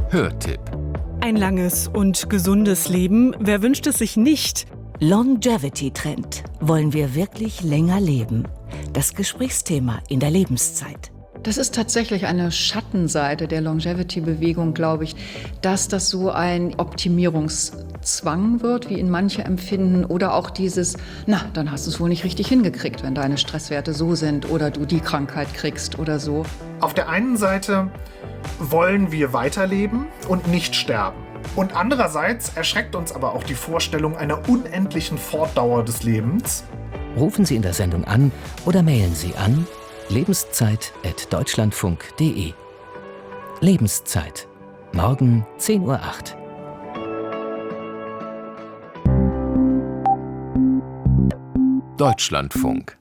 Hörtipp. Ein langes und gesundes Leben, wer wünscht es sich nicht? Longevity-Trend. Wollen wir wirklich länger leben? Das Gesprächsthema in der Lebenszeit. Das ist tatsächlich eine Schattenseite der Longevity-Bewegung, glaube ich, dass das so ein Optimierungszwang wird, wie ihn manche empfinden, oder auch dieses, dann hast du es wohl nicht richtig hingekriegt, wenn deine Stresswerte so sind oder du die Krankheit kriegst oder so. Auf der einen Seite wollen wir weiterleben und nicht sterben. Und andererseits erschreckt uns aber auch die Vorstellung einer unendlichen Fortdauer des Lebens. Rufen Sie in der Sendung an oder mailen Sie an lebenszeit@deutschlandfunk.de. Lebenszeit. Morgen 10:08 Uhr. Deutschlandfunk.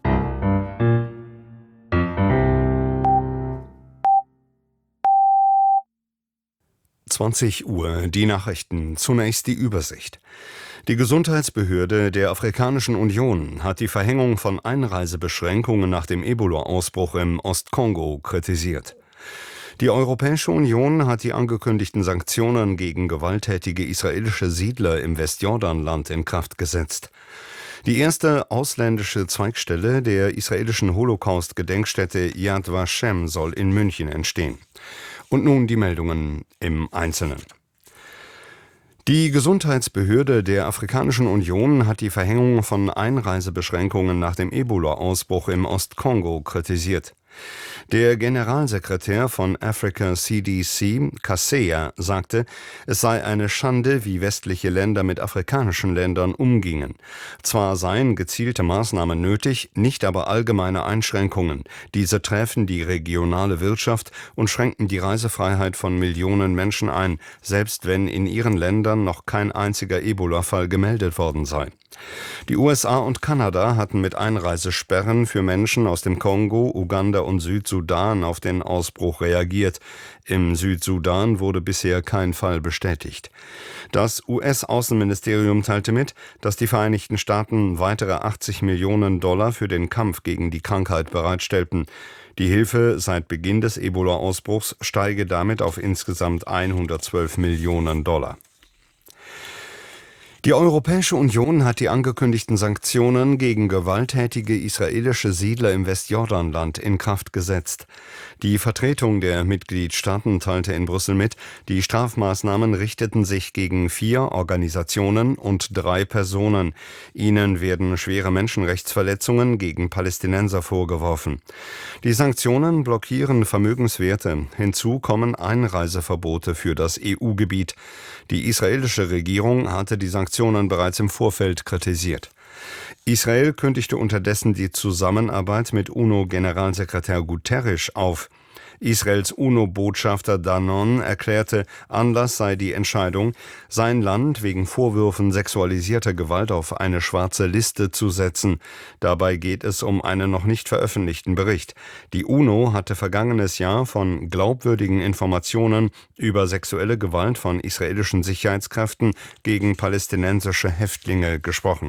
Uhr, die Nachrichten. Zunächst die Übersicht. Die Gesundheitsbehörde der Afrikanischen Union hat die Verhängung von Einreisebeschränkungen nach dem Ebola-Ausbruch im Ostkongo kritisiert. Die Europäische Union hat die angekündigten Sanktionen gegen gewalttätige israelische Siedler im Westjordanland in Kraft gesetzt. Die erste ausländische Zweigstelle der israelischen Holocaust-Gedenkstätte Yad Vashem soll in München entstehen. Und nun die Meldungen im Einzelnen. Die Gesundheitsbehörde der Afrikanischen Union hat die Verhängung von Einreisebeschränkungen nach dem Ebola-Ausbruch im Ostkongo kritisiert. Der Generalsekretär von Africa CDC, Kaseya, sagte, es sei eine Schande, wie westliche Länder mit afrikanischen Ländern umgingen. Zwar seien gezielte Maßnahmen nötig, nicht aber allgemeine Einschränkungen. Diese träfen die regionale Wirtschaft und schränken die Reisefreiheit von Millionen Menschen ein, selbst wenn in ihren Ländern noch kein einziger Ebola-Fall gemeldet worden sei. Die USA und Kanada hatten mit Einreisesperren für Menschen aus dem Kongo, Uganda und Südsudan auf den Ausbruch reagiert. Im Südsudan wurde bisher kein Fall bestätigt. Das US-Außenministerium teilte mit, dass die Vereinigten Staaten weitere $80 Millionen für den Kampf gegen die Krankheit bereitstellten. Die Hilfe seit Beginn des Ebola-Ausbruchs steige damit auf insgesamt $112 Millionen. Die Europäische Union hat die angekündigten Sanktionen gegen gewalttätige israelische Siedler im Westjordanland in Kraft gesetzt. Die Vertretung der Mitgliedstaaten teilte in Brüssel mit, die Strafmaßnahmen richteten sich gegen 4 Organisationen und 3 Personen. Ihnen werden schwere Menschenrechtsverletzungen gegen Palästinenser vorgeworfen. Die Sanktionen blockieren Vermögenswerte. Hinzu kommen Einreiseverbote für das EU-Gebiet. Die israelische Regierung hatte die Sanktionen bereits im Vorfeld kritisiert. Israel kündigte unterdessen die Zusammenarbeit mit UNO-Generalsekretär Guterres auf. Israels UNO-Botschafter Danon erklärte, Anlass sei die Entscheidung, sein Land wegen Vorwürfen sexualisierter Gewalt auf eine schwarze Liste zu setzen. Dabei geht es um einen noch nicht veröffentlichten Bericht. Die UNO hatte vergangenes Jahr von glaubwürdigen Informationen über sexuelle Gewalt von israelischen Sicherheitskräften gegen palästinensische Häftlinge gesprochen.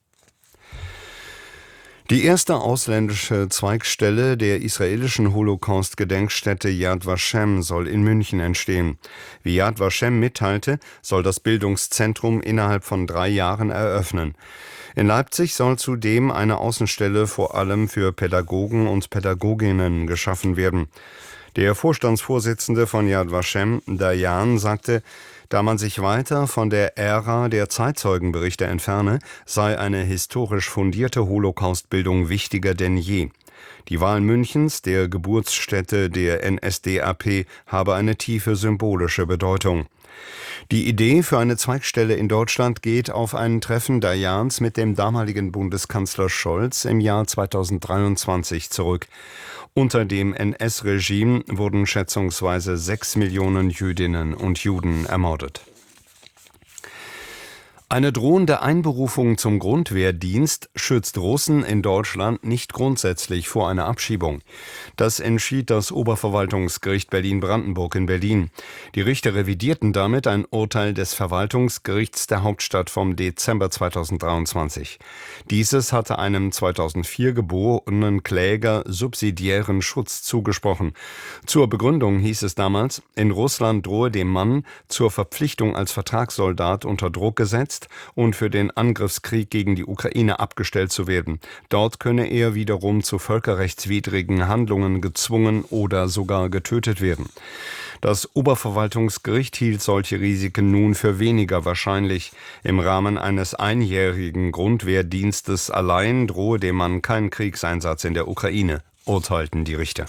Die erste ausländische Zweigstelle der israelischen Holocaust-Gedenkstätte Yad Vashem soll in München entstehen. Wie Yad Vashem mitteilte, soll das Bildungszentrum innerhalb von 3 Jahren eröffnen. In Leipzig soll zudem eine Außenstelle vor allem für Pädagogen und Pädagoginnen geschaffen werden. Der Vorstandsvorsitzende von Yad Vashem, Dayan, sagte, da man sich weiter von der Ära der Zeitzeugenberichte entferne, sei eine historisch fundierte Holocaustbildung wichtiger denn je. Die Wahl Münchens, der Geburtsstätte der NSDAP, habe eine tiefe symbolische Bedeutung. Die Idee für eine Zweigstelle in Deutschland geht auf ein Treffen Dayans mit dem damaligen Bundeskanzler Scholz im Jahr 2023 zurück. Unter dem NS-Regime wurden schätzungsweise 6 Millionen Jüdinnen und Juden ermordet. Eine drohende Einberufung zum Grundwehrdienst schützt Russen in Deutschland nicht grundsätzlich vor einer Abschiebung. Das entschied das Oberverwaltungsgericht Berlin-Brandenburg in Berlin. Die Richter revidierten damit ein Urteil des Verwaltungsgerichts der Hauptstadt vom Dezember 2023. Dieses hatte einem 2004 geborenen Kläger subsidiären Schutz zugesprochen. Zur Begründung hieß es damals, in Russland drohe dem Mann zur Verpflichtung als Vertragssoldat unter Druck gesetzt und für den Angriffskrieg gegen die Ukraine abgestellt zu werden. Dort könne er wiederum zu völkerrechtswidrigen Handlungen gezwungen oder sogar getötet werden. Das Oberverwaltungsgericht hielt solche Risiken nun für weniger wahrscheinlich. Im Rahmen eines einjährigen Grundwehrdienstes allein drohe dem Mann kein Kriegseinsatz in der Ukraine, urteilten die Richter.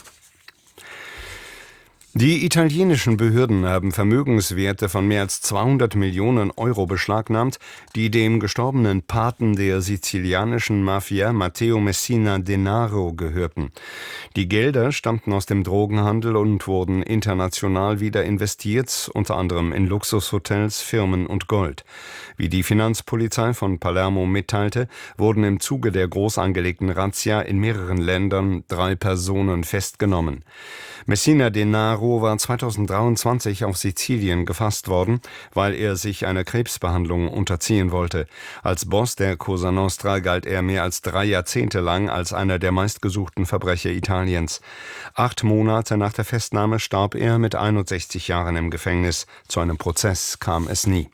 Die italienischen Behörden haben Vermögenswerte von mehr als 200 Millionen Euro beschlagnahmt, die dem gestorbenen Paten der sizilianischen Mafia Matteo Messina Denaro gehörten. Die Gelder stammten aus dem Drogenhandel und wurden international wieder investiert, unter anderem in Luxushotels, Firmen und Gold. Wie die Finanzpolizei von Palermo mitteilte, wurden im Zuge der groß angelegten Razzia in mehreren Ländern 3 Personen festgenommen. Messina Denaro war 2023 auf Sizilien gefasst worden, weil er sich einer Krebsbehandlung unterziehen wollte. Als Boss der Cosa Nostra galt er mehr als 3 Jahrzehnte lang als einer der meistgesuchten Verbrecher Italiens. 8 Monate nach der Festnahme starb er mit 61 Jahren im Gefängnis. Zu einem Prozess kam es nie.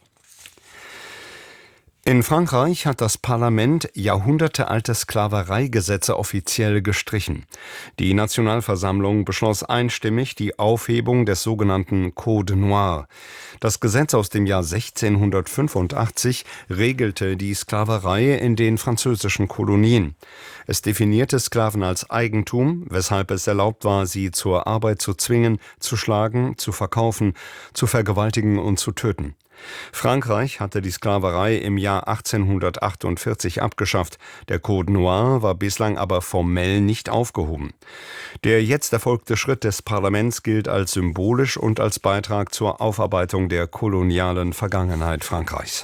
In Frankreich hat das Parlament jahrhundertealte Sklavereigesetze offiziell gestrichen. Die Nationalversammlung beschloss einstimmig die Aufhebung des sogenannten Code Noir. Das Gesetz aus dem Jahr 1685 regelte die Sklaverei in den französischen Kolonien. Es definierte Sklaven als Eigentum, weshalb es erlaubt war, sie zur Arbeit zu zwingen, zu schlagen, zu verkaufen, zu vergewaltigen und zu töten. Frankreich hatte die Sklaverei im Jahr 1848 abgeschafft. Der Code Noir war bislang aber formell nicht aufgehoben. Der jetzt erfolgte Schritt des Parlaments gilt als symbolisch und als Beitrag zur Aufarbeitung der kolonialen Vergangenheit Frankreichs.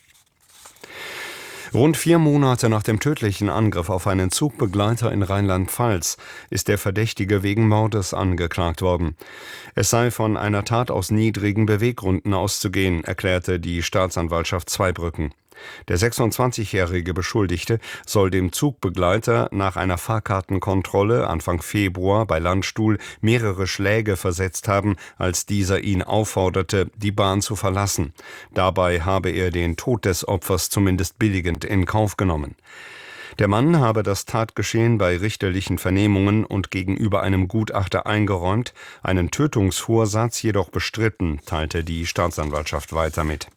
Rund 4 Monate nach dem tödlichen Angriff auf einen Zugbegleiter in Rheinland-Pfalz ist der Verdächtige wegen Mordes angeklagt worden. Es sei von einer Tat aus niedrigen Beweggründen auszugehen, erklärte die Staatsanwaltschaft Zweibrücken. Der 26-jährige Beschuldigte soll dem Zugbegleiter nach einer Fahrkartenkontrolle Anfang Februar bei Landstuhl mehrere Schläge versetzt haben, als dieser ihn aufforderte, die Bahn zu verlassen. Dabei habe er den Tod des Opfers zumindest billigend in Kauf genommen. Der Mann habe das Tatgeschehen bei richterlichen Vernehmungen und gegenüber einem Gutachter eingeräumt, einen Tötungsvorsatz jedoch bestritten, teilte die Staatsanwaltschaft weiter mit.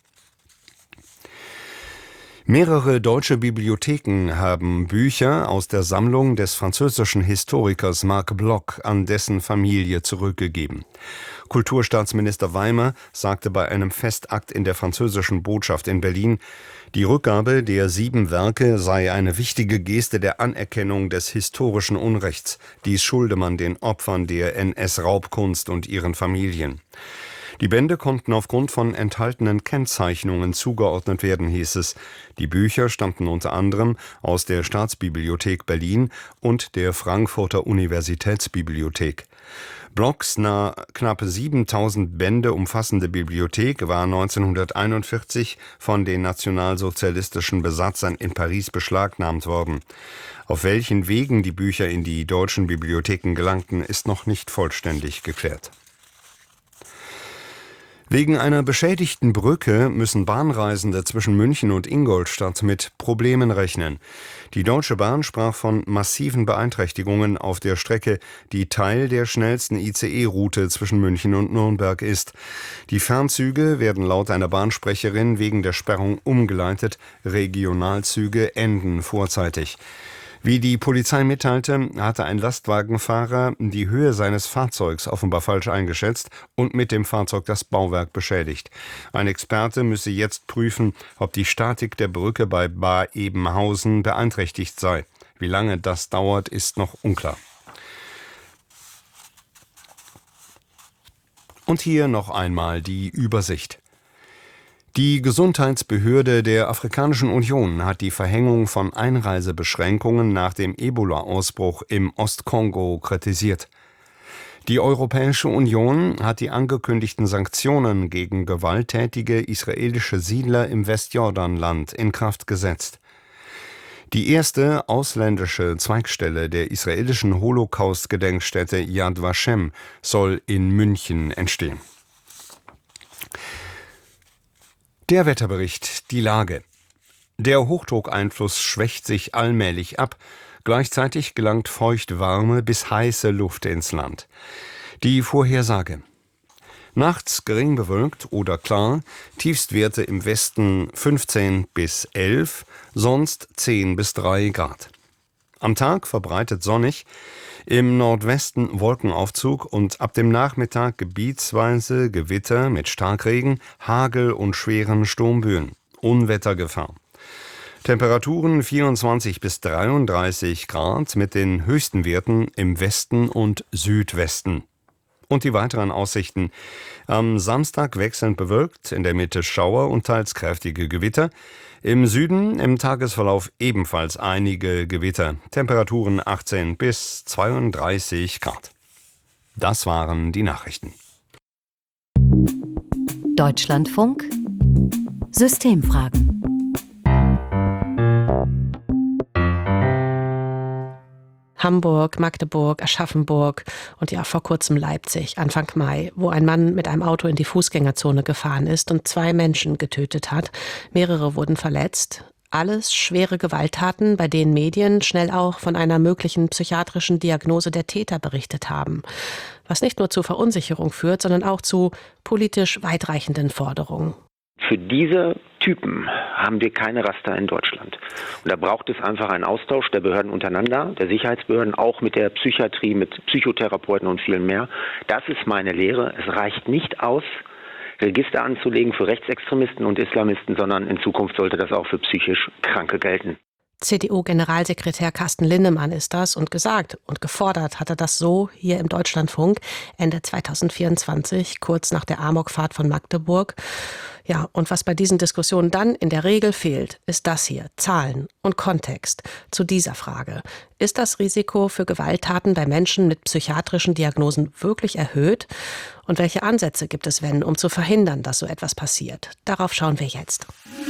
Mehrere deutsche Bibliotheken haben Bücher aus der Sammlung des französischen Historikers Marc Bloch an dessen Familie zurückgegeben. Kulturstaatsminister Weimer sagte bei einem Festakt in der französischen Botschaft in Berlin, die Rückgabe der 7 Werke sei eine wichtige Geste der Anerkennung des historischen Unrechts. Dies schulde man den Opfern der NS-Raubkunst und ihren Familien. Die Bände konnten aufgrund von enthaltenen Kennzeichnungen zugeordnet werden, hieß es. Die Bücher stammten unter anderem aus der Staatsbibliothek Berlin und der Frankfurter Universitätsbibliothek. Blochs knapp 7000 Bände umfassende Bibliothek war 1941 von den nationalsozialistischen Besatzern in Paris beschlagnahmt worden. Auf welchen Wegen die Bücher in die deutschen Bibliotheken gelangten, ist noch nicht vollständig geklärt. Wegen einer beschädigten Brücke müssen Bahnreisende zwischen München und Ingolstadt mit Problemen rechnen. Die Deutsche Bahn sprach von massiven Beeinträchtigungen auf der Strecke, die Teil der schnellsten ICE-Route zwischen München und Nürnberg ist. Die Fernzüge werden laut einer Bahnsprecherin wegen der Sperrung umgeleitet, Regionalzüge enden vorzeitig. Wie die Polizei mitteilte, hatte ein Lastwagenfahrer die Höhe seines Fahrzeugs offenbar falsch eingeschätzt und mit dem Fahrzeug das Bauwerk beschädigt. Ein Experte müsse jetzt prüfen, ob die Statik der Brücke bei Bar-Ebenhausen beeinträchtigt sei. Wie lange das dauert, ist noch unklar. Und hier noch einmal die Übersicht. Die Gesundheitsbehörde der Afrikanischen Union hat die Verhängung von Einreisebeschränkungen nach dem Ebola-Ausbruch im Ostkongo kritisiert. Die Europäische Union hat die angekündigten Sanktionen gegen gewalttätige israelische Siedler im Westjordanland in Kraft gesetzt. Die erste ausländische Zweigstelle der israelischen Holocaust-Gedenkstätte Yad Vashem soll in München entstehen. Der Wetterbericht, die Lage. Der Hochdruckeinfluss schwächt sich allmählich ab. Gleichzeitig gelangt feuchtwarme bis heiße Luft ins Land. Die Vorhersage. Nachts gering bewölkt oder klar, Tiefstwerte im Westen 15 bis 11, sonst 10 bis 3 Grad. Am Tag verbreitet sonnig, im Nordwesten Wolkenaufzug und ab dem Nachmittag gebietsweise Gewitter mit Starkregen, Hagel und schweren Sturmböen. Unwettergefahr. Temperaturen 24 bis 33 Grad mit den höchsten Werten im Westen und Südwesten. Und die weiteren Aussichten. Am Samstag wechselnd bewölkt, in der Mitte Schauer und teils kräftige Gewitter. Im Süden im Tagesverlauf ebenfalls einige Gewitter. Temperaturen 18 bis 32 Grad. Das waren die Nachrichten. Deutschlandfunk Systemfragen. Hamburg, Magdeburg, Aschaffenburg und ja vor kurzem Leipzig, Anfang Mai, wo ein Mann mit einem Auto in die Fußgängerzone gefahren ist und 2 Menschen getötet hat. Mehrere wurden verletzt. Alles schwere Gewalttaten, bei denen Medien schnell auch von einer möglichen psychiatrischen Diagnose der Täter berichtet haben. Was nicht nur zu Verunsicherung führt, sondern auch zu politisch weitreichenden Forderungen. Für diese Typen haben wir keine Raster in Deutschland. Und da braucht es einfach einen Austausch der Behörden untereinander, der Sicherheitsbehörden, auch mit der Psychiatrie, mit Psychotherapeuten und vielen mehr. Das ist meine Lehre. Es reicht nicht aus, Register anzulegen für Rechtsextremisten und Islamisten, sondern in Zukunft sollte das auch für psychisch Kranke gelten. CDU-Generalsekretär Carsten Linnemann ist das und gesagt und gefordert hat er das so hier im Deutschlandfunk Ende 2024, kurz nach der Amokfahrt von Magdeburg. Ja, und was bei diesen Diskussionen dann in der Regel fehlt, ist das hier, Zahlen und Kontext zu dieser Frage. Ist das Risiko für Gewalttaten bei Menschen mit psychiatrischen Diagnosen wirklich erhöht? Und welche Ansätze gibt es, um zu verhindern, dass so etwas passiert? Darauf schauen wir jetzt.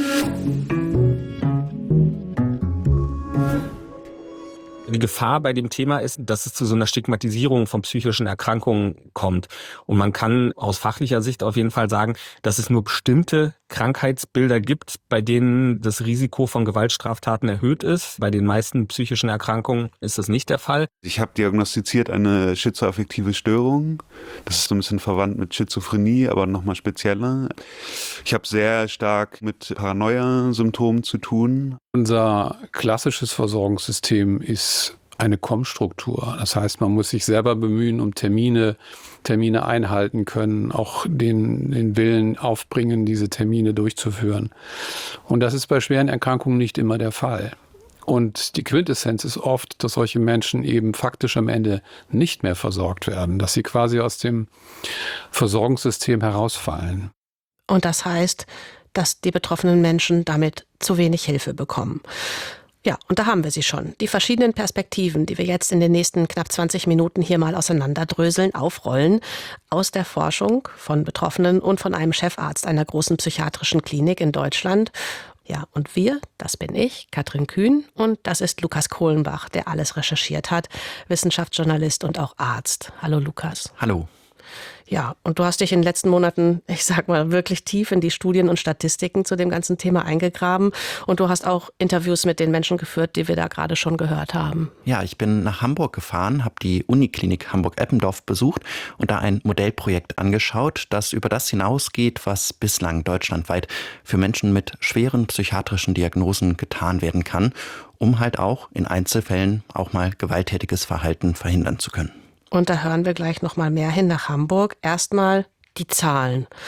Die Gefahr bei dem Thema ist, dass es zu so einer Stigmatisierung von psychischen Erkrankungen kommt. Und man kann aus fachlicher Sicht auf jeden Fall sagen, dass es nur bestimmte Krankheitsbilder gibt, bei denen das Risiko von Gewaltstraftaten erhöht ist. Bei den meisten psychischen Erkrankungen ist das nicht der Fall. Ich habe diagnostiziert eine schizoaffektive Störung. Das ist so ein bisschen verwandt mit Schizophrenie, aber nochmal spezieller. Ich habe sehr stark mit Paranoia-Symptomen zu tun. Unser klassisches Versorgungssystem ist eine Kommstruktur. Das heißt, man muss sich selber bemühen, um Termine einhalten können, auch den Willen aufbringen, diese Termine durchzuführen. Und das ist bei schweren Erkrankungen nicht immer der Fall. Und die Quintessenz ist oft, dass solche Menschen eben faktisch am Ende nicht mehr versorgt werden, dass sie quasi aus dem Versorgungssystem herausfallen. Und das heißt, dass die betroffenen Menschen damit zu wenig Hilfe bekommen. Ja, und da haben wir sie schon. Die verschiedenen Perspektiven, die wir jetzt in den nächsten knapp 20 Minuten hier mal auseinanderdröseln, aufrollen, aus der Forschung von Betroffenen und von einem Chefarzt einer großen psychiatrischen Klinik in Deutschland. Ja, und wir, das bin ich, Katrin Kühn, und das ist Lukas Kohlenbach, der alles recherchiert hat, Wissenschaftsjournalist und auch Arzt. Hallo Lukas. Hallo. Ja, und du hast dich in den letzten Monaten, ich sag mal, wirklich tief in die Studien und Statistiken zu dem ganzen Thema eingegraben. Und du hast auch Interviews mit den Menschen geführt, die wir da gerade schon gehört haben. Ja, ich bin nach Hamburg gefahren, habe die Uniklinik Hamburg-Eppendorf besucht und da ein Modellprojekt angeschaut, das über das hinausgeht, was bislang deutschlandweit für Menschen mit schweren psychiatrischen Diagnosen getan werden kann, um halt auch in Einzelfällen auch mal gewalttätiges Verhalten verhindern zu können. Und da hören wir gleich noch mal mehr hin nach Hamburg. Erstmal die Zahlen.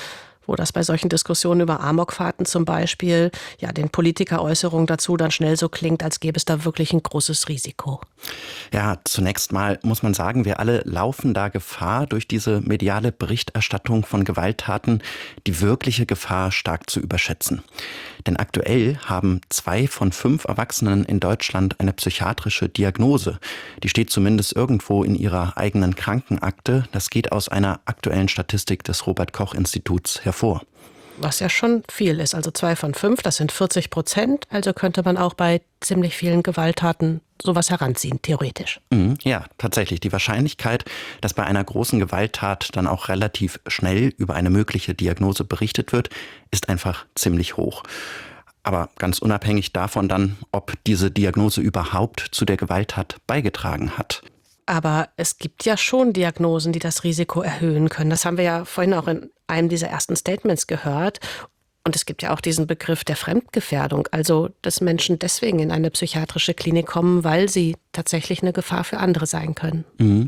wo das bei solchen Diskussionen über Amokfahrten zum Beispiel, ja, den Politikeräußerungen dazu dann schnell so klingt, als gäbe es da wirklich ein großes Risiko. Ja, zunächst mal muss man sagen, wir alle laufen da Gefahr, durch diese mediale Berichterstattung von Gewalttaten die wirkliche Gefahr stark zu überschätzen. Denn aktuell haben 2 von 5 Erwachsenen in Deutschland eine psychiatrische Diagnose. Die steht zumindest irgendwo in ihrer eigenen Krankenakte. Das geht aus einer aktuellen Statistik des Robert-Koch-Instituts hervor. Was ja schon viel ist, also 2 von 5, das sind 40%. Also könnte man auch bei ziemlich vielen Gewalttaten sowas heranziehen, theoretisch. Ja, tatsächlich. Die Wahrscheinlichkeit, dass bei einer großen Gewalttat dann auch relativ schnell über eine mögliche Diagnose berichtet wird, ist einfach ziemlich hoch. Aber ganz unabhängig davon dann, ob diese Diagnose überhaupt zu der Gewalttat beigetragen hat. Aber es gibt ja schon Diagnosen, die das Risiko erhöhen können. Das haben wir ja vorhin auch in einem dieser ersten Statements gehört. Und es gibt ja auch diesen Begriff der Fremdgefährdung, also dass Menschen deswegen in eine psychiatrische Klinik kommen, weil sie tatsächlich eine Gefahr für andere sein können.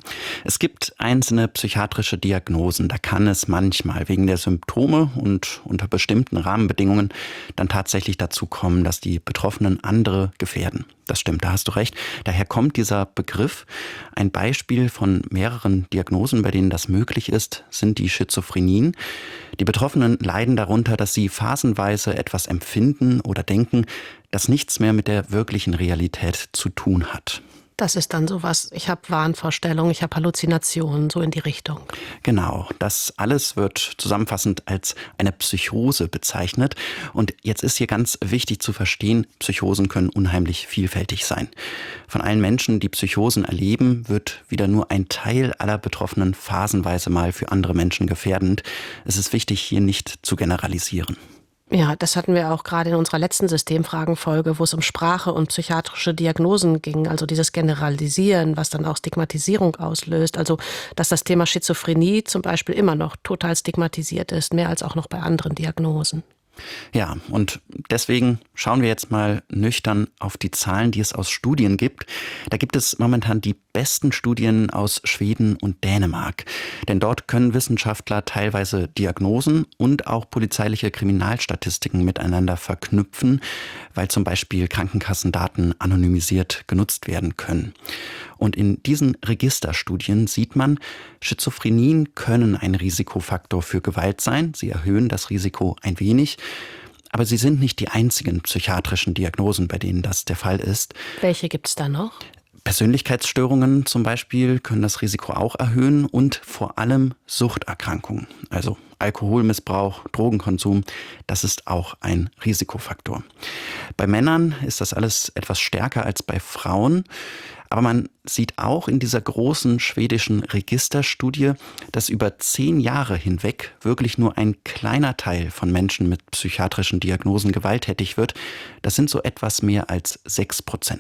Es gibt einzelne psychiatrische Diagnosen. Da kann es manchmal wegen der Symptome und unter bestimmten Rahmenbedingungen dann tatsächlich dazu kommen, dass die Betroffenen andere gefährden. Das stimmt, da hast du recht. Daher kommt dieser Begriff. Ein Beispiel von mehreren Diagnosen, bei denen das möglich ist, sind die Schizophrenien. Die Betroffenen leiden darunter, dass sie phasenweise etwas empfinden oder denken, das nichts mehr mit der wirklichen Realität zu tun hat. Das ist dann sowas, ich habe Wahnvorstellungen, ich habe Halluzinationen, so in die Richtung. Genau, das alles wird zusammenfassend als eine Psychose bezeichnet. Und jetzt ist hier ganz wichtig zu verstehen, Psychosen können unheimlich vielfältig sein. Von allen Menschen, die Psychosen erleben, wird wieder nur ein Teil aller Betroffenen phasenweise mal für andere Menschen gefährdend. Es ist wichtig, hier nicht zu generalisieren. Ja, das hatten wir auch gerade in unserer letzten Systemfragenfolge, wo es um Sprache und psychiatrische Diagnosen ging, also dieses Generalisieren, was dann auch Stigmatisierung auslöst. Also, dass das Thema Schizophrenie zum Beispiel immer noch total stigmatisiert ist, mehr als auch noch bei anderen Diagnosen. Ja, und deswegen schauen wir jetzt mal nüchtern auf die Zahlen, die es aus Studien gibt. Da gibt es momentan die besten Studien aus Schweden und Dänemark. Denn dort können Wissenschaftler teilweise Diagnosen und auch polizeiliche Kriminalstatistiken miteinander verknüpfen, weil zum Beispiel Krankenkassendaten anonymisiert genutzt werden können. Und in diesen Registerstudien sieht man, Schizophrenien können ein Risikofaktor für Gewalt sein. Sie erhöhen das Risiko ein wenig. Aber sie sind nicht die einzigen psychiatrischen Diagnosen, bei denen das der Fall ist. Welche gibt es da noch? Persönlichkeitsstörungen zum Beispiel können das Risiko auch erhöhen und vor allem Suchterkrankungen, also Alkoholmissbrauch, Drogenkonsum, das ist auch ein Risikofaktor. Bei Männern ist das alles etwas stärker als bei Frauen, aber man sieht auch in dieser großen schwedischen Registerstudie, dass über 10 Jahre hinweg wirklich nur ein kleiner Teil von Menschen mit psychiatrischen Diagnosen gewalttätig wird. Das sind so etwas mehr als 6%.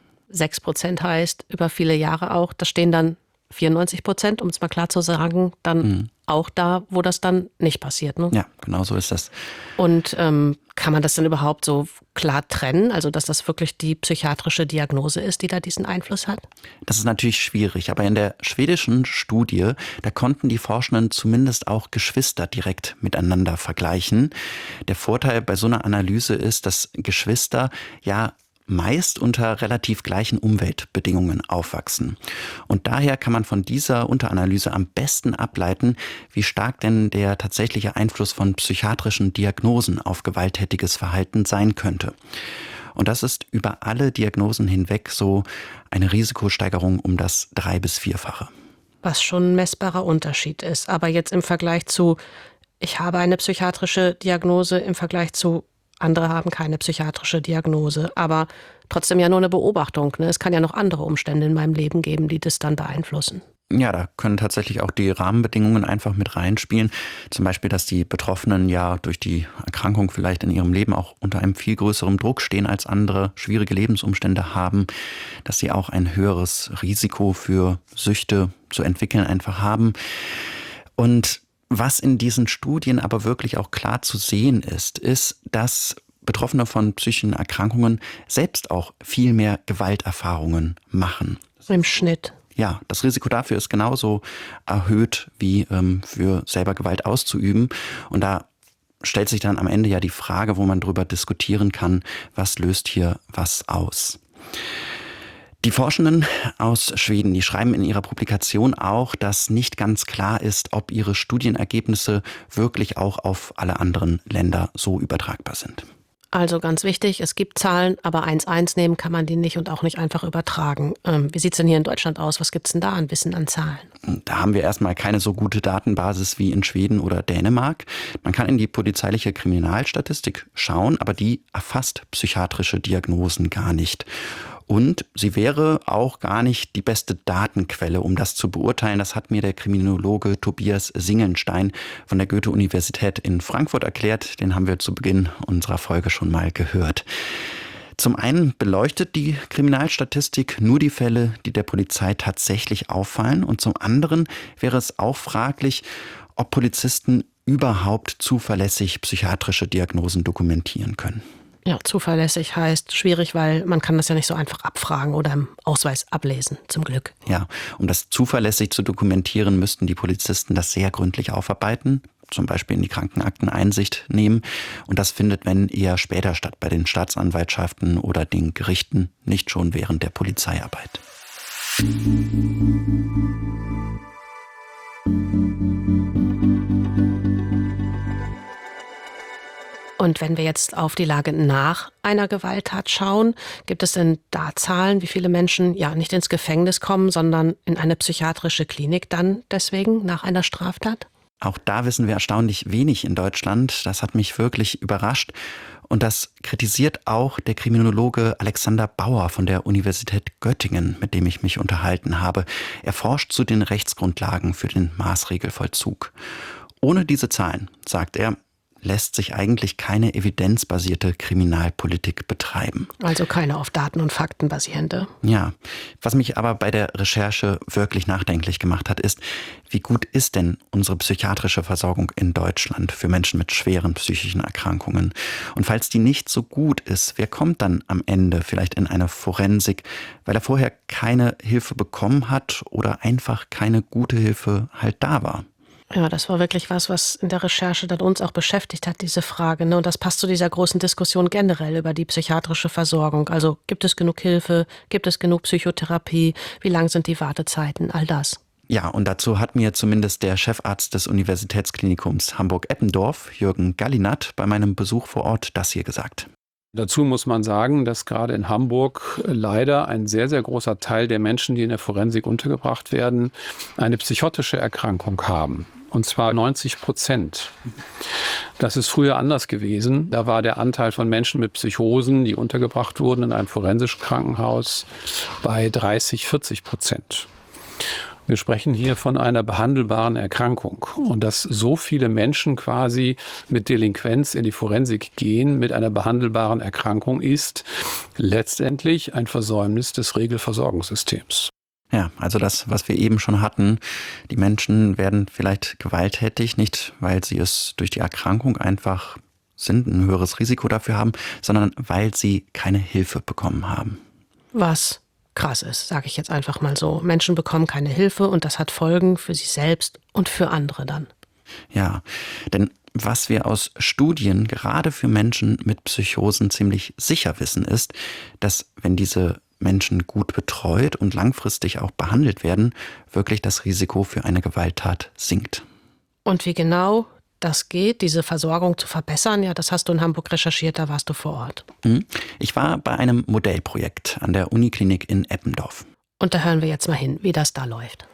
6% heißt über viele Jahre auch, da stehen dann 94%, um es mal klar zu sagen, dann auch da, wo das dann nicht passiert. Ne? Ja, genau so ist das. Und kann man das denn überhaupt so klar trennen, also dass das wirklich die psychiatrische Diagnose ist, die da diesen Einfluss hat? Das ist natürlich schwierig, aber in der schwedischen Studie, da konnten die Forschenden zumindest auch Geschwister direkt miteinander vergleichen. Der Vorteil bei so einer Analyse ist, dass Geschwister ja meist unter relativ gleichen Umweltbedingungen aufwachsen. Und daher kann man von dieser Unteranalyse am besten ableiten, wie stark denn der tatsächliche Einfluss von psychiatrischen Diagnosen auf gewalttätiges Verhalten sein könnte. Und das ist über alle Diagnosen hinweg so eine Risikosteigerung um das 3- bis 4-fache. Was schon ein messbarer Unterschied ist. Aber jetzt im Vergleich zu, ich habe eine psychiatrische Diagnose, im Vergleich zu andere haben keine psychiatrische Diagnose, aber trotzdem ja nur eine Beobachtung. Ne? Es kann ja noch andere Umstände in meinem Leben geben, die das dann beeinflussen. Ja, da können tatsächlich auch die Rahmenbedingungen einfach mit reinspielen. Zum Beispiel, dass die Betroffenen ja durch die Erkrankung vielleicht in ihrem Leben auch unter einem viel größeren Druck stehen als andere, schwierige Lebensumstände haben, dass sie auch ein höheres Risiko für Süchte zu entwickeln einfach haben. Und was in diesen Studien aber wirklich auch klar zu sehen ist, dass Betroffene von psychischen Erkrankungen selbst auch viel mehr Gewalterfahrungen machen. Im Schnitt. Ja, das Risiko dafür ist genauso erhöht wie für selber Gewalt auszuüben. Und da stellt sich dann am Ende ja die Frage, wo man drüber diskutieren kann, was löst hier was aus. Die Forschenden aus Schweden, die schreiben in ihrer Publikation auch, dass nicht ganz klar ist, ob ihre Studienergebnisse wirklich auch auf alle anderen Länder so übertragbar sind. Also ganz wichtig, es gibt Zahlen, aber 1:1 nehmen kann man die nicht und auch nicht einfach übertragen. Wie sieht es denn hier in Deutschland aus? Was gibt es denn da an Wissen, an Zahlen? Da haben wir erstmal keine so gute Datenbasis wie in Schweden oder Dänemark. Man kann in die polizeiliche Kriminalstatistik schauen, aber die erfasst psychiatrische Diagnosen gar nicht. Und sie wäre auch gar nicht die beste Datenquelle, um das zu beurteilen. Das hat mir der Kriminologe Tobias Singelnstein von der Goethe-Universität in Frankfurt erklärt. Den haben wir zu Beginn unserer Folge schon mal gehört. Zum einen beleuchtet die Kriminalstatistik nur die Fälle, die der Polizei tatsächlich auffallen. Und zum anderen wäre es auch fraglich, ob Polizisten überhaupt zuverlässig psychiatrische Diagnosen dokumentieren können. Ja, zuverlässig heißt schwierig, weil man kann das ja nicht so einfach abfragen oder im Ausweis ablesen, zum Glück. Ja, um das zuverlässig zu dokumentieren, müssten die Polizisten das sehr gründlich aufarbeiten, zum Beispiel in die Krankenakten Einsicht nehmen. Und das findet, wenn, eher später statt, bei den Staatsanwaltschaften oder den Gerichten, nicht schon während der Polizeiarbeit. Und wenn wir jetzt auf die Lage nach einer Gewalttat schauen, gibt es denn da Zahlen, wie viele Menschen ja nicht ins Gefängnis kommen, sondern in eine psychiatrische Klinik dann deswegen nach einer Straftat? Auch da wissen wir erstaunlich wenig in Deutschland. Das hat mich wirklich überrascht. Und das kritisiert auch der Kriminologe Alexander Bauer von der Universität Göttingen, mit dem ich mich unterhalten habe. Er forscht zu den Rechtsgrundlagen für den Maßregelvollzug. Ohne diese Zahlen, sagt er, lässt sich eigentlich keine evidenzbasierte Kriminalpolitik betreiben. Also keine auf Daten und Fakten basierende. Ja, was mich aber bei der Recherche wirklich nachdenklich gemacht hat, ist, wie gut ist denn unsere psychiatrische Versorgung in Deutschland für Menschen mit schweren psychischen Erkrankungen? Und falls die nicht so gut ist, wer kommt dann am Ende vielleicht in eine Forensik, weil er vorher keine Hilfe bekommen hat oder einfach keine gute Hilfe halt da war? Ja, das war wirklich was in der Recherche dann uns auch beschäftigt hat, diese Frage. Ne? Und das passt zu dieser großen Diskussion generell über die psychiatrische Versorgung. Also gibt es genug Hilfe? Gibt es genug Psychotherapie? Wie lang sind die Wartezeiten? All das. Ja, und dazu hat mir zumindest der Chefarzt des Universitätsklinikums Hamburg-Eppendorf, Jürgen Gallinat, bei meinem Besuch vor Ort das hier gesagt. Dazu muss man sagen, dass gerade in Hamburg leider ein sehr, sehr großer Teil der Menschen, die in der Forensik untergebracht werden, eine psychotische Erkrankung haben. Und zwar 90%. Das ist früher anders gewesen. Da war der Anteil von Menschen mit Psychosen, die untergebracht wurden in einem forensischen Krankenhaus, bei 30-40%. Wir sprechen hier von einer behandelbaren Erkrankung. Und dass so viele Menschen quasi mit Delinquenz in die Forensik gehen, mit einer behandelbaren Erkrankung, ist letztendlich ein Versäumnis des Regelversorgungssystems. Ja, also das, was wir eben schon hatten. Die Menschen werden vielleicht gewalttätig, nicht weil sie es durch die Erkrankung einfach sind, ein höheres Risiko dafür haben, sondern weil sie keine Hilfe bekommen haben. Was krass ist, sage ich jetzt einfach mal so. Menschen bekommen keine Hilfe und das hat Folgen für sich selbst und für andere dann. Ja, denn was wir aus Studien gerade für Menschen mit Psychosen ziemlich sicher wissen, ist, dass wenn diese Menschen gut betreut und langfristig auch behandelt werden, wirklich das Risiko für eine Gewalttat sinkt. Und wie genau das geht, diese Versorgung zu verbessern, ja, das hast du in Hamburg recherchiert, da warst du vor Ort. Ich war bei einem Modellprojekt an der Uniklinik in Eppendorf. Und da hören wir jetzt mal hin, wie das da läuft.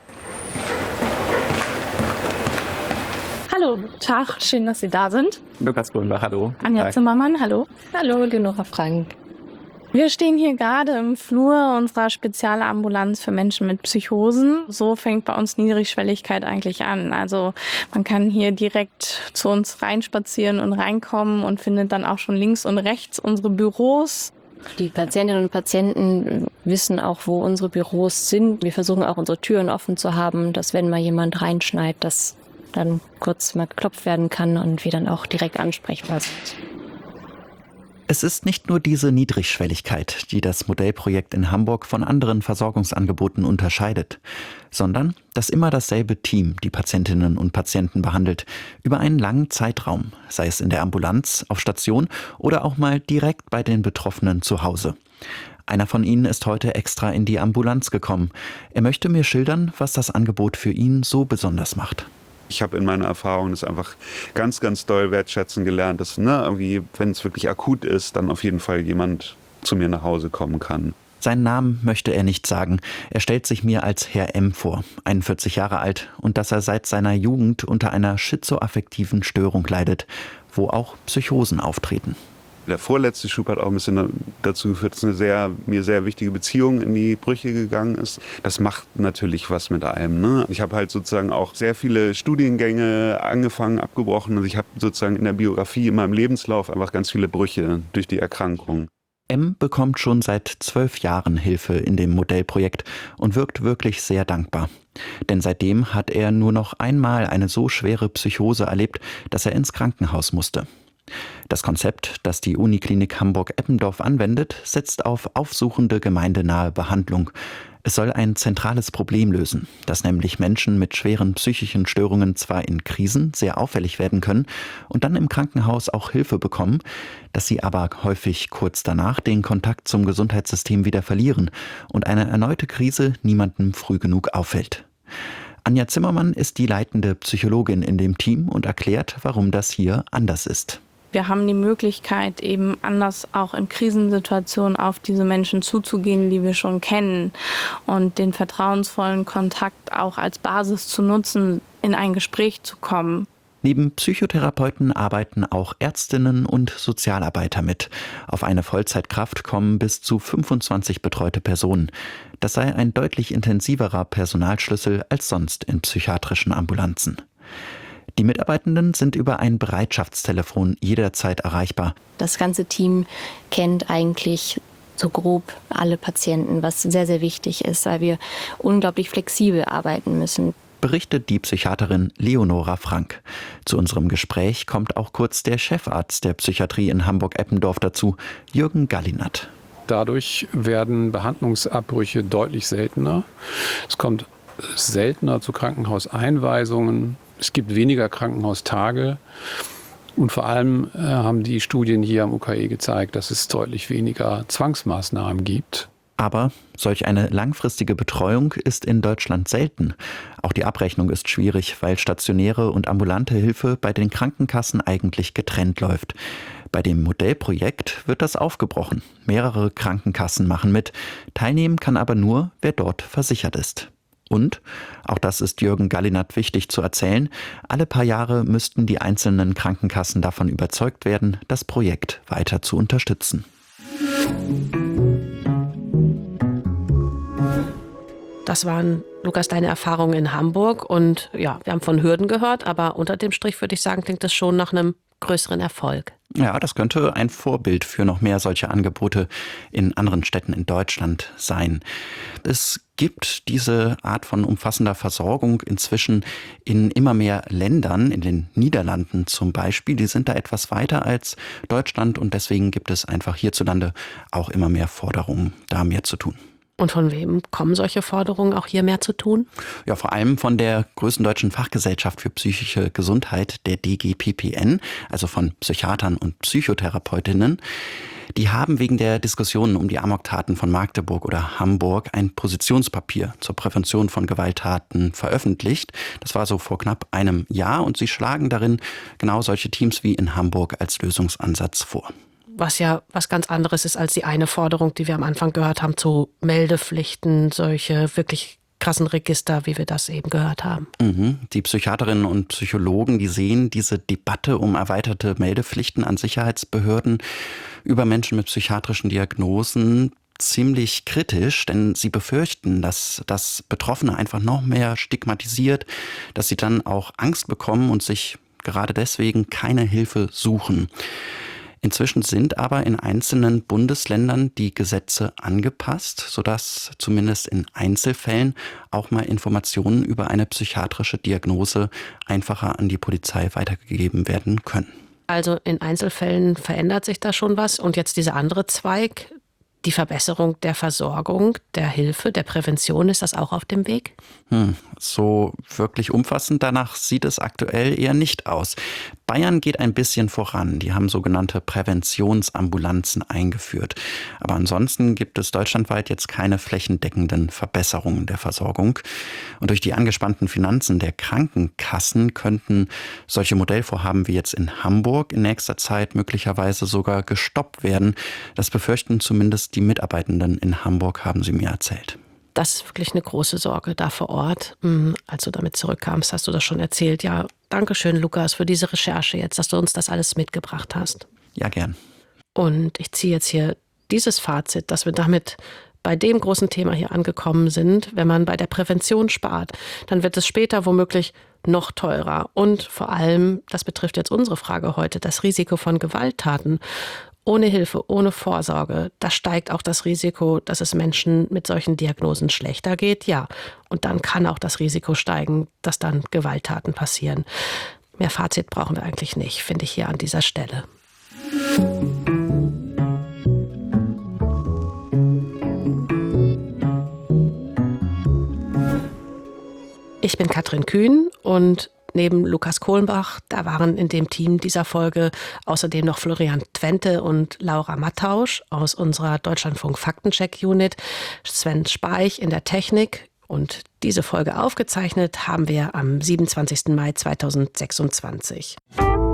Hallo, guten Tag, schön, dass Sie da sind. Lukas Grünbach, hallo. Anja Zimmermann, hallo. Hallo, Leonora Frank. Wir stehen hier gerade im Flur unserer Spezialambulanz für Menschen mit Psychosen. So fängt bei uns Niedrigschwelligkeit eigentlich an. Also man kann hier direkt zu uns reinspazieren und reinkommen und findet dann auch schon links und rechts unsere Büros. Die Patientinnen und Patienten wissen auch, wo unsere Büros sind. Wir versuchen auch unsere Türen offen zu haben, dass wenn mal jemand reinschneit, dass dann kurz mal geklopft werden kann und wir dann auch direkt ansprechbar sind. Es ist nicht nur diese Niedrigschwelligkeit, die das Modellprojekt in Hamburg von anderen Versorgungsangeboten unterscheidet, sondern dass immer dasselbe Team die Patientinnen und Patienten behandelt, über einen langen Zeitraum, sei es in der Ambulanz, auf Station oder auch mal direkt bei den Betroffenen zu Hause. Einer von ihnen ist heute extra in die Ambulanz gekommen. Er möchte mir schildern, was das Angebot für ihn so besonders macht. Ich habe in meiner Erfahrung das einfach ganz, ganz doll wertschätzen gelernt, dass irgendwie, wenn es wirklich akut ist, dann auf jeden Fall jemand zu mir nach Hause kommen kann. Seinen Namen möchte er nicht sagen. Er stellt sich mir als Herr M. vor, 41 Jahre alt, und dass er seit seiner Jugend unter einer schizoaffektiven Störung leidet, wo auch Psychosen auftreten. Der vorletzte Schub hat auch ein bisschen dazu geführt, dass mir sehr wichtige Beziehung in die Brüche gegangen ist. Das macht natürlich was mit einem, ne? Ich habe halt sozusagen auch sehr viele Studiengänge angefangen, abgebrochen. Also ich habe sozusagen in der Biografie, in meinem Lebenslauf einfach ganz viele Brüche durch die Erkrankung. M. bekommt schon seit 12 Jahren Hilfe in dem Modellprojekt und wirkt wirklich sehr dankbar. Denn seitdem hat er nur noch einmal eine so schwere Psychose erlebt, dass er ins Krankenhaus musste. Das Konzept, das die Uniklinik Hamburg-Eppendorf anwendet, setzt auf aufsuchende gemeindenahe Behandlung. Es soll ein zentrales Problem lösen, dass nämlich Menschen mit schweren psychischen Störungen zwar in Krisen sehr auffällig werden können und dann im Krankenhaus auch Hilfe bekommen, dass sie aber häufig kurz danach den Kontakt zum Gesundheitssystem wieder verlieren und eine erneute Krise niemandem früh genug auffällt. Anja Zimmermann ist die leitende Psychologin in dem Team und erklärt, warum das hier anders ist. Wir haben die Möglichkeit, eben anders auch in Krisensituationen auf diese Menschen zuzugehen, die wir schon kennen, und den vertrauensvollen Kontakt auch als Basis zu nutzen, in ein Gespräch zu kommen. Neben Psychotherapeuten arbeiten auch Ärztinnen und Sozialarbeiter mit. Auf eine Vollzeitkraft kommen bis zu 25 betreute Personen. Das sei ein deutlich intensiverer Personalschlüssel als sonst in psychiatrischen Ambulanzen. Die Mitarbeitenden sind über ein Bereitschaftstelefon jederzeit erreichbar. Das ganze Team kennt eigentlich so grob alle Patienten, was sehr, sehr wichtig ist, weil wir unglaublich flexibel arbeiten müssen. Berichtet die Psychiaterin Leonora Frank. Zu unserem Gespräch kommt auch kurz der Chefarzt der Psychiatrie in Hamburg-Eppendorf dazu, Jürgen Gallinat. Dadurch werden Behandlungsabbrüche deutlich seltener. Es kommt seltener zu Krankenhauseinweisungen. Es gibt weniger Krankenhaustage. Und vor allem haben die Studien hier am UKE gezeigt, dass es deutlich weniger Zwangsmaßnahmen gibt. Aber solch eine langfristige Betreuung ist in Deutschland selten. Auch die Abrechnung ist schwierig, weil stationäre und ambulante Hilfe bei den Krankenkassen eigentlich getrennt läuft. Bei dem Modellprojekt wird das aufgebrochen. Mehrere Krankenkassen machen mit. Teilnehmen kann aber nur, wer dort versichert ist. Und, auch das ist Jürgen Gallinat wichtig zu erzählen, alle paar Jahre müssten die einzelnen Krankenkassen davon überzeugt werden, das Projekt weiter zu unterstützen. Das waren, Lukas, deine Erfahrungen in Hamburg. Und ja, wir haben von Hürden gehört, aber unter dem Strich würde ich sagen, klingt das schon nach einem größeren Erfolg. Ja, das könnte ein Vorbild für noch mehr solche Angebote in anderen Städten in Deutschland sein. Es gibt diese Art von umfassender Versorgung inzwischen in immer mehr Ländern, in den Niederlanden zum Beispiel. Die sind da etwas weiter als Deutschland und deswegen gibt es einfach hierzulande auch immer mehr Forderungen, da mehr zu tun. Und von wem kommen solche Forderungen, auch hier mehr zu tun? Ja, vor allem von der größten deutschen Fachgesellschaft für psychische Gesundheit, der DGPPN, also von Psychiatern und Psychotherapeutinnen. Die haben wegen der Diskussionen um die Amoktaten von Magdeburg oder Hamburg ein Positionspapier zur Prävention von Gewalttaten veröffentlicht. Das war so vor knapp einem Jahr und sie schlagen darin genau solche Teams wie in Hamburg als Lösungsansatz vor. Was ja was ganz anderes ist als die eine Forderung, die wir am Anfang gehört haben, zu Meldepflichten, solche wirklich krassen Register, wie wir das eben gehört haben. Die Psychiaterinnen und Psychologen, die sehen diese Debatte um erweiterte Meldepflichten an Sicherheitsbehörden über Menschen mit psychiatrischen Diagnosen ziemlich kritisch, denn sie befürchten, dass das Betroffene einfach noch mehr stigmatisiert, dass sie dann auch Angst bekommen und sich gerade deswegen keine Hilfe suchen. Inzwischen sind aber in einzelnen Bundesländern die Gesetze angepasst, sodass zumindest in Einzelfällen auch mal Informationen über eine psychiatrische Diagnose einfacher an die Polizei weitergegeben werden können. Also in Einzelfällen verändert sich da schon was. Und jetzt dieser andere Zweig, die Verbesserung der Versorgung, der Hilfe, der Prävention, ist das auch auf dem Weg? So wirklich umfassend danach sieht es aktuell eher nicht aus. Bayern geht ein bisschen voran. Die haben sogenannte Präventionsambulanzen eingeführt. Aber ansonsten gibt es deutschlandweit jetzt keine flächendeckenden Verbesserungen der Versorgung. Und durch die angespannten Finanzen der Krankenkassen könnten solche Modellvorhaben wie jetzt in Hamburg in nächster Zeit möglicherweise sogar gestoppt werden. Das befürchten zumindest die Mitarbeitenden in Hamburg, haben sie mir erzählt. Das ist wirklich eine große Sorge da vor Ort. Als du damit zurückkamst, hast du das schon erzählt. Ja, danke schön, Lukas, für diese Recherche jetzt, dass du uns das alles mitgebracht hast. Ja, gern. Und ich ziehe jetzt hier dieses Fazit, dass wir damit bei dem großen Thema hier angekommen sind. Wenn man bei der Prävention spart, dann wird es später womöglich noch teurer. Und vor allem, das betrifft jetzt unsere Frage heute, das Risiko von Gewalttaten. Ohne Hilfe, ohne Vorsorge, da steigt auch das Risiko, dass es Menschen mit solchen Diagnosen schlechter geht. Ja, und dann kann auch das Risiko steigen, dass dann Gewalttaten passieren. Mehr Fazit brauchen wir eigentlich nicht, finde ich hier an dieser Stelle. Ich bin Katrin Kühn und neben Lukas Kohlenbach, da waren in dem Team dieser Folge außerdem noch Florian Twente und Laura Mattausch aus unserer Deutschlandfunk-Faktencheck-Unit, Sven Speich in der Technik. Und diese Folge aufgezeichnet haben wir am 27. Mai 2026.